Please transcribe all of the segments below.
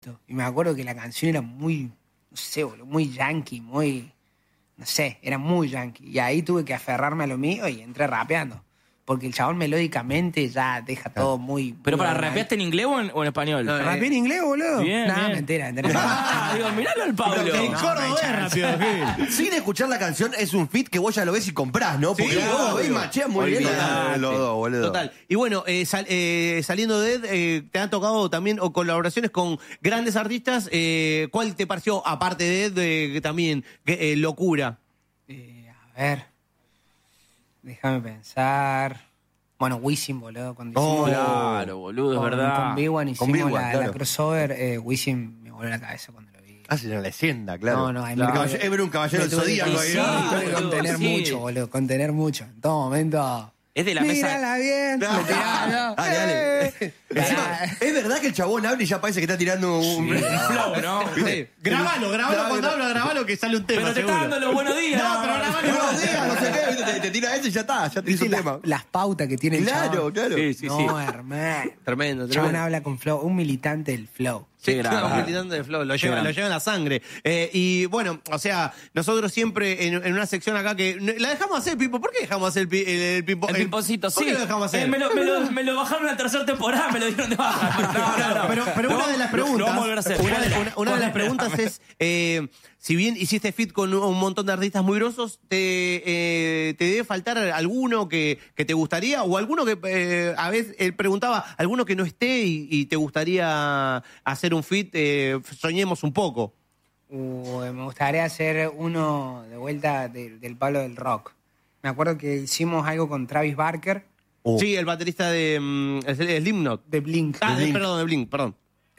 Y me acuerdo que la canción era muy, no sé, boludo, muy yankee, muy, no sé, era muy yankee. Y ahí tuve que aferrarme a lo mío y entré rapeando. Porque el chabón melódicamente ya deja todo muy... ¿Pero muy para banal. rapeaste en inglés o en español? ¿Rapeé en inglés, boludo? Bien, No, bien. mentira. Digo, miralo al Pablo. En córdoba es rápido, Gil. Sin escuchar la canción, es un feat que vos ya lo ves y comprás, ¿no? Porque Sí, vos lo ves y obvio. macheas muy bien Olvidate. los dos, boludo. Total. Y bueno, saliendo de te han tocado también o colaboraciones con grandes artistas. ¿Cuál te pareció, aparte de también, Locura? A ver. Déjame pensar. Bueno, Wisin, boludo. Cuando hicimos Claro, boludo, es verdad. Con Big One Con hicimos Big One, la claro. crossover. Wisin me voló la cabeza cuando lo vi. Hace una leyenda, claro. No, ahí Claro. me Es ver un caballero me del tuve que- Zodíaco Sí, ahí. tuve que boludo, contener sí. mucho, boludo. Contener mucho. En todo momento. Es de la mesa. Mírala bien. Claro. Me tiraba, ¿no? Dale, dale. Encima, Pará. es verdad que el chabón habla y ya parece que está tirando un... Flow, ¿no? Grabalo cuando habla, grabalo que sale un tema. Pero te está seguro. dando los buenos días. No, pero grabalo Buenos igual. días, no sé qué, te tira eso y ya está, ya te hizo ¿Viste un tema. las pautas que tiene el Claro, chabón? claro. Sí, sí, sí. No, hermano. Tremendo, El chabón tremendo. habla con flow. Un militante del flow. Qué Sí, grande. claro, un militante de flow, lo lleva en la sangre. Y bueno, o sea, nosotros siempre en una sección acá que... La dejamos hacer, Pipo. ¿Por qué dejamos hacer el pimpo? El pimponcito, ¿Por sí. qué lo dejamos hacer? Me lo bajaron en la tercera temporada, me lo dieron de baja. No. Pero una de las preguntas... Lo vamos a volver a hacer. Una de las preguntas es... si bien hiciste feat con un montón de artistas muy grosos, ¿te debe faltar alguno que te gustaría? O alguno que, a veces, él preguntaba, alguno que no esté y te gustaría hacer un feat, soñemos un poco. Me gustaría hacer uno de vuelta del palo del rock. Me acuerdo que hicimos algo con Travis Barker Sí, el baterista de Slipknot. de Blink. Perdón, de Blink, perdón.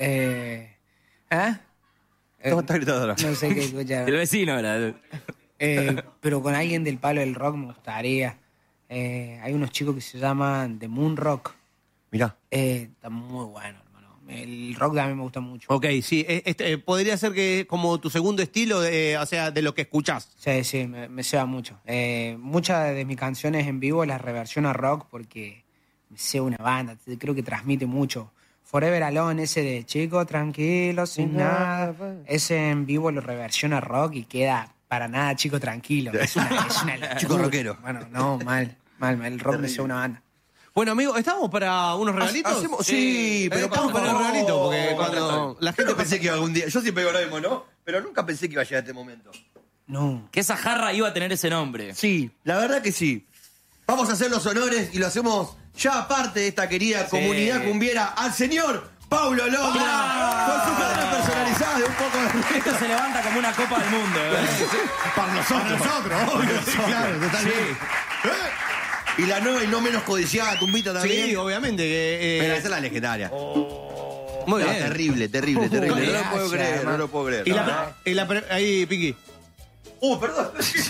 ¿Cómo está gritando ahora? No sé qué escuchar. El vecino era. Pero con alguien del palo del rock me gustaría. Hay unos chicos que se llaman The Moon Rock. Mirá. Están muy buenos, hermano. El rock a mí me gusta mucho. Ok, sí. Podría ser que como tu segundo estilo, o sea, de lo que escuchás. Sí, sí, me ceba mucho. Muchas de mis canciones en vivo las reversiono a rock porque me ceba una banda. Creo que transmite mucho. Forever Alone, ese de chico tranquilo, sin nada. Ese en vivo lo reversiona a rock y queda para nada chico tranquilo. Es una locura. Chico rockero. Bueno, no, mal. El rock me ceba una banda. Bueno, amigos, ¿estamos para unos regalitos? Sí, pero estamos para unos regalitos, porque cuando la gente Nunca pensé que iba algún día... Yo siempre digo lo mismo, ¿no? Pero nunca pensé que iba a llegar este momento. No. Que esa jarra iba a tener ese nombre. Sí, la verdad que sí. Vamos a hacer los honores y lo hacemos ya aparte de esta querida comunidad cumbiera al señor Paulo Londra con sus jarras personalizadas de un poco de... Esto se levanta como una copa del mundo. Para nosotros, obvio, sí, claro, totalmente. Y la nueva y no menos codiciada tumbita también. Sí, obviamente. Pero esa es la legendaria. Muy No, bien. terrible. No lo gracias, puedo creer, hermano. no lo puedo creer. Ahí, Piqui. Perdón.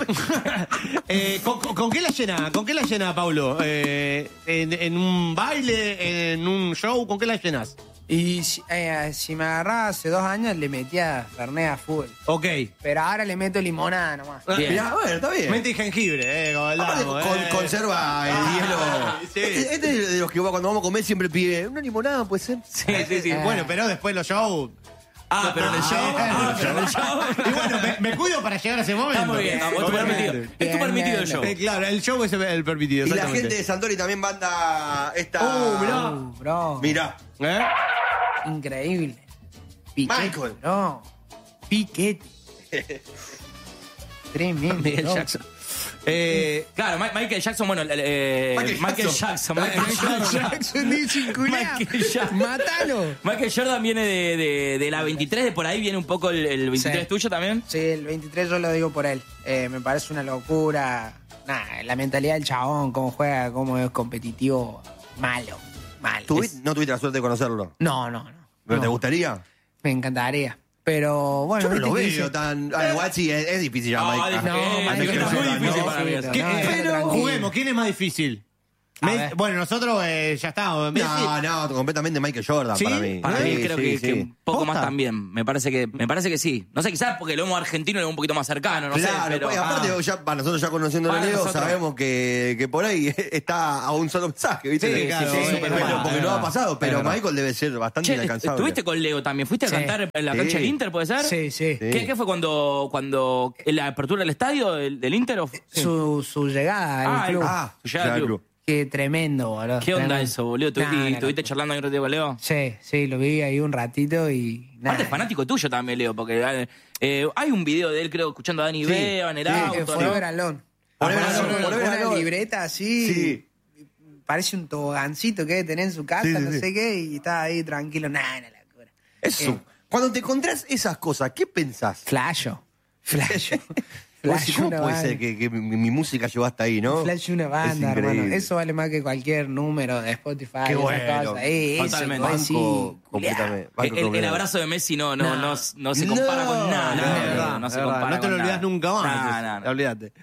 ¿Con qué la llena? ¿Con qué la llena, Paulo? ¿En un baile? ¿En un show? ¿Con qué la llenas? Y si me agarraba hace 2 años, le metía Fernet a full. Ok. Pero ahora le meto limonada nomás. Bien. Mirá, bueno, está bien. Mente y jengibre, como Aparte, hablamos. conserva el hielo. sí. Este es de los que cuando vamos a comer siempre pide una limonada, puede ser. Sí. Bueno, pero después los shows. Pero en el show. Y bueno, me cuido para llegar a ese momento. Está muy bien, es tu permitido. Es tu permitido el show. Claro, el show es el permitido. Y la exactamente. gente de Santori también manda esta. mirá. Bro. Mirá. ¿Eh? Increíble. Piquete, Michael. bro. Piquete. Tremendo. Miguel bro. Jackson. Claro, Michael Jackson, bueno, Michael Jackson. Michael Jackson. Mátalo. Michael Jordan viene de la 23, de por ahí viene un poco el 23 Sí. tuyo también. Sí, el 23 yo lo digo por él. Me parece una locura. Nah, la mentalidad del chabón, cómo juega, cómo es competitivo. Malo. No tuviste la suerte de conocerlo. No. ¿Pero te No. gustaría? Me encantaría. Pero bueno, Yo no viste lo que veo dice- tan. Igual sí, es difícil ya, Mike. No, es Michael muy Jordan, difícil no, para mí. sí, eso. no, déjalo Pero tranquilo. juguemos, ¿quién es más difícil? Bueno, nosotros ya estamos. No, completamente Michael Jordan ¿Sí? para mí. Para mí Sí, creo sí, que sí. un poco ¿Posta? más también. Me parece que sí. No sé, quizás porque lo vemos argentino y lo vemos un poquito más cercano, no Claro, sé, pero... pues, aparte ya, para nosotros ya conociendo a Para Leo nosotros. sabemos que por ahí está a un solo mensaje, ¿viste? Sí, claro, Pero- súper pero- mal, porque es no ha verdad. pasado, pero Es verdad. Michael debe ser bastante Che, inalcanzable. estuviste con Leo también. ¿Fuiste a Sí. cantar en la Sí. cancha del Inter, puede ser? Sí, sí. Sí. ¿Qué fue cuando en la apertura del estadio del Inter? Su llegada al club. su llegada al club. Qué tremendo, boludo. ¿Qué onda Tremendo. eso, boludo? ¿Y estuviste charlando ahí un ratito con Leo? Sí, sí, lo vi ahí un ratito y nada. Aparte es fanático tuyo también, Leo, porque hay un video de él, creo, escuchando a Dani Bea en el auto. Forever ¿no? Alone. Forever Aparece Alone, una- Forever una Alone. libreta así. Sí. Parece un tobogancito que debe tener en su casa, Sí, sí, no sí. sé qué, y está ahí tranquilo. Nada, la locura. Eso. Cuando te encontrás esas cosas, ¿qué pensás? Flasho. Flasho. Vos Flasho decís, ¿Cómo una puede banda. ser que mi música llegó hasta ahí, no? Flash una Es banda, increíble. hermano. Eso vale más que cualquier número de Spotify. Qué esas bueno. cosas. Totalmente. Eso, sí, Banco completamente. Banco El completamente. abrazo de Messi no se No, compara con nada. no, no, es verdad, no se Es verdad, compara no te lo con olvidas nada. nunca más. No. Olvídate.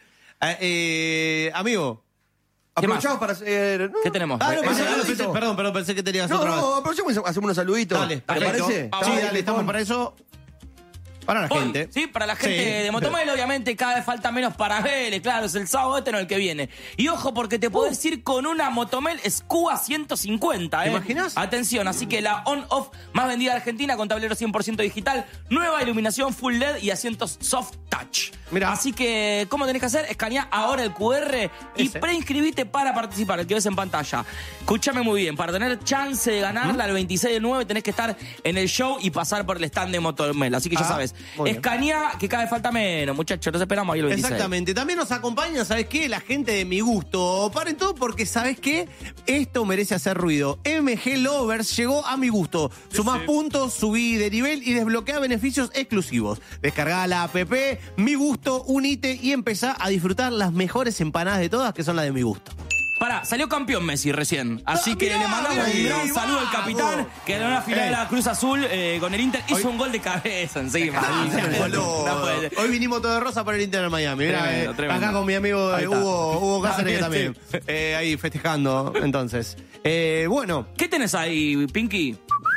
Amigo. Aprovechamos para hacer. ¿Qué tenemos? Ah, no, pensé, saludito. perdón, pensé que tenías No, otra vez. no, aprovechamos y hacemos unos saluditos. Dale, ¿Te perfecto. parece? Sí, dale, estamos para eso. Para la Hoy, gente. sí, para la gente Sí. de Motomel, obviamente, cada vez falta menos para Vélez, claro, es el sábado no el que viene. Y ojo, porque te podés ir con una Motomel SCUA 150, ¿Te imaginas? Atención, así que la on-off más vendida de Argentina, con tablero 100% digital, nueva iluminación full LED y asientos soft touch. Mirá. Así que, ¿cómo tenés que hacer? Escaneá ahora el QR y Ese. preinscribite para participar, el que ves en pantalla. Escúchame muy bien, para tener chance de ganarla el 26 de 9 tenés que estar en el show y pasar por el stand de Motomel. Así que ya sabes, muy bien. escaneá que cada vez falta menos, muchachos. Los esperamos ahí el 26. Exactamente. También nos acompaña, ¿sabes qué? La gente de Mi Gusto. Paren todo porque, ¿sabes qué? Esto merece hacer ruido. MG Lovers llegó a Mi Gusto. Sumás puntos, subí de nivel y desbloquea beneficios exclusivos. Descargá la app Mi Gusto, unite y empezá a disfrutar las mejores empanadas de todas, que son las de Mi Gusto. Pará, salió campeón Messi recién. Así que mirá, le mandamos mirá un ahí, gran saludo al vamos. capitán, que ganó la final de la Cruz Azul con el Inter. Hizo un gol de cabeza encima. Boludo. No puede ser. Hoy vinimos todo de rosa para el Inter de Miami. Mirá, Tremendo, tremendo. acá con mi amigo Ahí está. Hugo Cáceres que También, también. Ahí festejando, entonces. Bueno. ¿Qué tenés ahí, Pinky?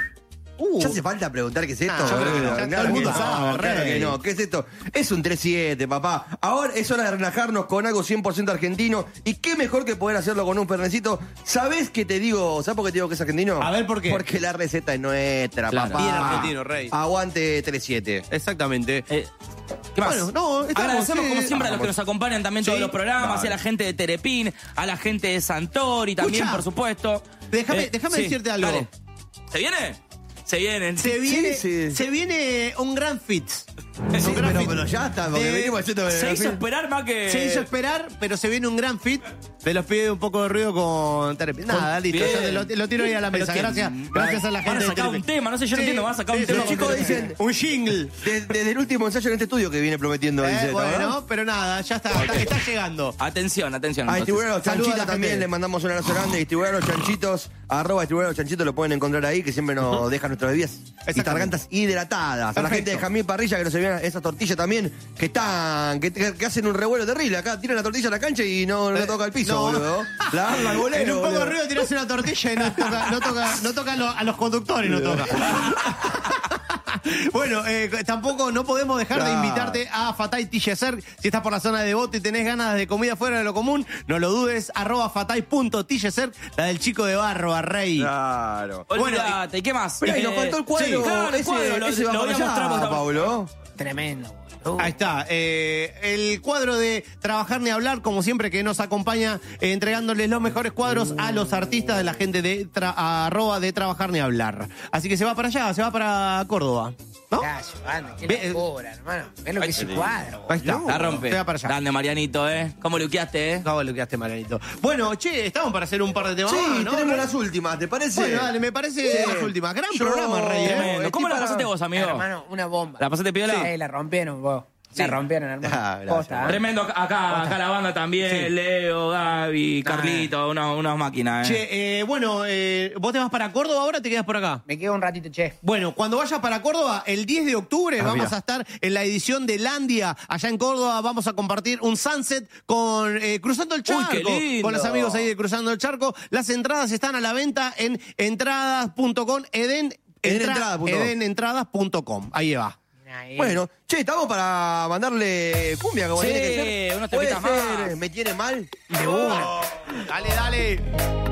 ¿Ya hace falta preguntar qué es esto? yo creo que ya todo el mundo sabe, claro Rey. que no. ¿Qué es esto? Es un 3-7, papá. Ahora es hora de relajarnos con algo 100% argentino. Y qué mejor que poder hacerlo con un fernecito. ¿Sabés qué te digo? ¿Sabes por qué te digo que es argentino? A ver, ¿por qué? Porque la receta es nuestra, Claro. papá. Bien argentino, Rey. Aguante 3-7. Exactamente. ¿Qué más? Bueno, no, estamos, agradecemos sí. como siempre a los que nos acompañan también todos Sí. los programas, y a la gente de Terepín, a la gente de Santori también, Escucha, por supuesto. déjame Sí, decirte algo. dale. ¿Se viene? Se vienen. Se viene un gran fit. Sí, Un gran fit. pero ya está, porque De- venimos haciendo... Se hizo esperar más que... Se hizo esperar, pero se viene un gran fit. Te los pide un poco de ruido con Terepin. Nada, listo. Bien. Ya te lo tiro ahí a la Pero mesa. ¿quién? Gracias a la Van gente a de sacar un Terepin. tema, no sé, yo no entiendo, van a sacar un tema. Los chicos dicen... Un jingle. Desde el último ensayo en este estudio que viene prometiendo, dice. ¿no? Bueno, pero nada, ya está llegando. Atención. A entonces. Distribuidor a los Saluda a Chanchitos la también gente. le mandamos un abrazo grande. Distribuidor a los Chanchitos, @Distribuidor a los Chanchitos lo pueden encontrar ahí, que siempre nos dejan nuestras bebidas y Exactamente. gargantas hidratadas. A la Perfecto. gente de Jamín Parrilla que nos envían esas tortillas también, que hacen un revuelo terrible. Acá tiran la tortilla a la cancha y no toca el piso, no. boludo. La darla al bolero, En un poco boludo. de ruido tirás una tortilla y no toca a los conductores, no toca. Bueno, tampoco no podemos dejar de Claro. invitarte a Fatay Tillecer. Si estás por la zona de Devoto y tenés ganas de comida fuera de lo común, no lo dudes, @fatay.tillecer, la del chico de barro, a Rey. Claro. Olvídate, ¿y qué más? Pero ahí nos faltó el cuadro. Sí, claro, el ese, cuadro, ese va lo para voy a mostrar allá, porque estamos- Pablo. Tremendo, boludo. Ahí está, el cuadro de Trabajar ni Hablar, como siempre, que nos acompaña entregándoles los mejores cuadros a los artistas de la gente de de Trabajar ni Hablar. Así que se va para allá, se va para Córdoba, ¿no? Gracias, banda, qué Ve- locura, hermano. Ves lo que es ese cuadro. Ahí está, La rompe. se va para allá. Grande Marianito, ¿Cómo luqueaste, No, lo que haste, Marianito. Bueno, che, estamos para hacer un par de temas Sí, más, ¿no? tenemos las últimas, ¿te parece? Bueno, dale, me parece las últimas. Gran Yo- programa, Rey, ¿eh? Tremendo. ¿Cómo la estoy pasaste para- vos, amigo? Hermano, una bomba. ¿La pasaste piola? Sí, la rompieron vos. La rompieron, hermano. Gracias, Posta, ¿eh? Tremendo acá la banda también, Leo, Gaby, Carlito, unas máquinas. Che, bueno, ¿vos te vas para Córdoba ahora o te quedas por acá? Me quedo un ratito, che. Bueno, cuando vayas para Córdoba, el 10 de octubre vamos mira. a estar en la edición de Landia. Allá en Córdoba vamos a compartir un sunset con Cruzando el Charco. Uy, qué lindo. Con los amigos ahí de Cruzando el Charco. Las entradas están a la venta en entradas.com, edenentradas.com. Ahí va. Ahí. Bueno, che, estamos para mandarle cumbia como Sí, tiene que ser. unos ¿Puede temitas ser más. Me Tiene Mal? Dale, dale.